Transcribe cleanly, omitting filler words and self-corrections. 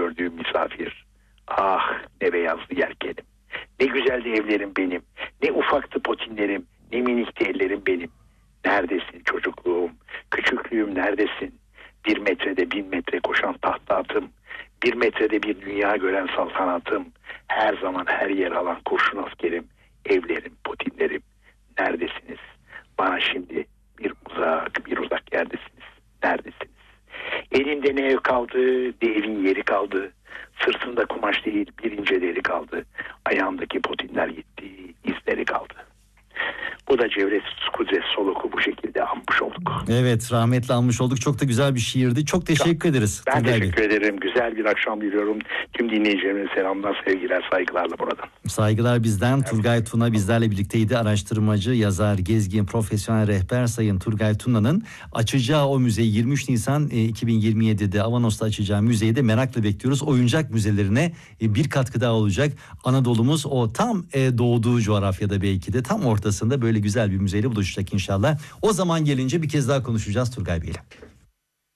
gördüğüm misafir. Ah ne beyazlı yelkenim. Ne güzeldi evlerim benim. Ne ufaktı potinlerim. Ne minikti ellerim benim. Neredesin çocukluğum? Küçüklüğüm neredesin? 1 metrede 1000 metre koşan tahta atım. 1 metrede bir dünya gören saltanatım. Her zaman her yer alan kurşun askerim. Evlerim, potinlerim. Neredesiniz? Bana şimdi bir uzak yerdesiniz. Neredesiniz? Elinde ne ev kaldı, ne evin yeri kaldı. Sırtında kumaş değil bir ince deri kaldı. Ayağındaki potinler gitti, izleri kaldı. Bu da Cevdet Kudret Solok'u bu şekilde anmış olduk. Evet, rahmetli anmış olduk. Çok da güzel bir şiirdi. Çok teşekkür ederiz. Ben teşekkür ederim. Güzel bir akşam diliyorum. Tüm dinleyicilerime selamlar, sevgiler, saygılarla buradan. Saygılar bizden. Evet. Turgay Tuna bizlerle birlikteydi. Araştırmacı, yazar, gezgin, profesyonel rehber Sayın Turgay Tuna'nın açacağı o müzeyi 23 Nisan 2027'de Avanos'ta açacağı müzeyi de merakla bekliyoruz. Oyuncak müzelerine bir katkı daha olacak. Anadolu'muz o tam doğduğu coğrafyada belki de tam ortasında böyle güzel bir müzeyle buluşacak inşallah. O zaman gelince bir kez daha konuşacağız Turgay Bey'le.